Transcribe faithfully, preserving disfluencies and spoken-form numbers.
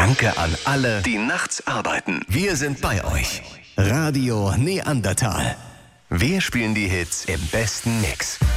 Danke an alle, die nachts arbeiten. Wir sind bei euch. Radio Neandertal. Wir spielen die Hits im besten Mix.